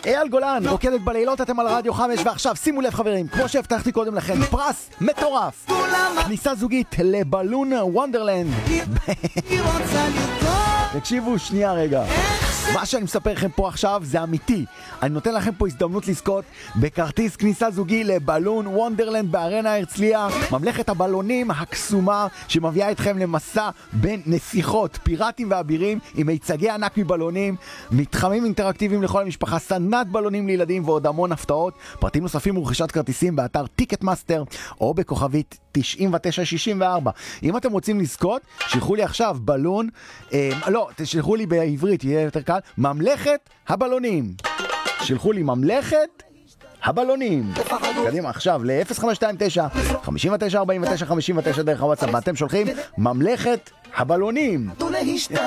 אייל גולן, רוקדת בלילות, אתם על רדיו 5, ועכשיו שימו לב חברים, כמו שהבטחתי קודם לכן, פרס מטורף, כניסה זוגית לבלון וונדרלנד. תקשיבו שנייה רגע, מה שאני מספר לכם פה עכשיו זה אמיתי. אני נותן לכם פה הזדמנות לזכות בכרטיס כניסה זוגי לבלון וונדרלנד בארנה הרצליה, ממלכת הבלונים הקסומה שמביאה אתכם למסע בין נסיכות, פיראטים ואבירים עם מיצגי ענק מבלונים, מתחמים אינטראקטיביים לכל המשפחה, סדנת בלונים לילדים ועוד המון הפתעות. פרטים נוספים ורכישת כרטיסים באתר טיקטמאסטר או בכוכבית 9964. אם אתם רוצים לזכות, שלחו לי עכשיו בלון, לא, תשלחו לי בעברית, יהיה יותר קל, ממלכת הבלונים. שלחו לי ממלכת הבלונים. קדימה עכשיו ל-0529-5949-59 דרך הוואטסאפ, ואתם שולחים ממלכת הבלונים.